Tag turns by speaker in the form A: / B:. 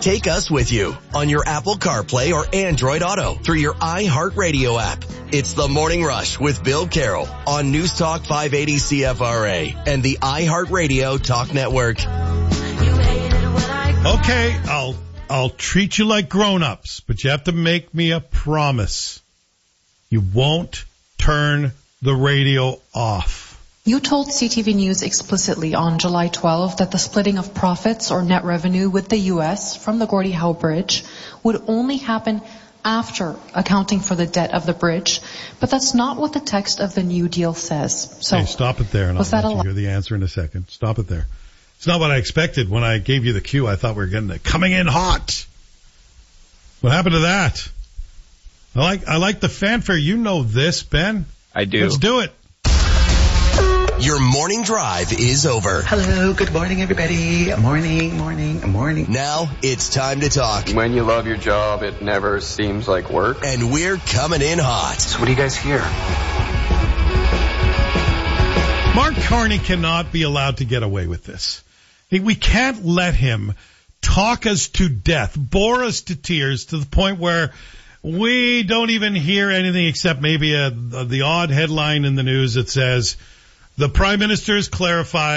A: Take us with you on your Apple CarPlay or Android Auto through your iHeartRadio app. It's The Morning Rush with Bill Carroll on News Talk 580 CFRA and the iHeartRadio Talk Network.
B: Okay, I'll treat you like grown-ups, but you have to make me a promise. You won't turn the radio off.
C: You told CTV News explicitly on July 12 that the splitting of profits or net revenue with the U.S. from the Gordie Howe Bridge would only happen after accounting for the debt of the bridge, but that's not what the text of the New Deal says. So,
B: hey, stop it there, and I'll let you hear the answer in a second. Stop it there. It's not what I expected. When I gave you the cue, I thought we were getting it coming in hot. What happened to that? I like the fanfare. You know this, Ben.
D: I do.
B: Let's do it.
A: Your morning drive is over.
E: Hello, good morning, everybody. Morning.
A: Now it's time to talk.
D: When you love your job, it never seems like work.
A: And we're coming in hot.
D: So what do you guys hear?
B: Mark Carney cannot be allowed to get away with this. We can't let him talk us to death, bore us to tears to the point where we don't even hear anything except maybe the odd headline in the news that says, the Prime Minister has clarified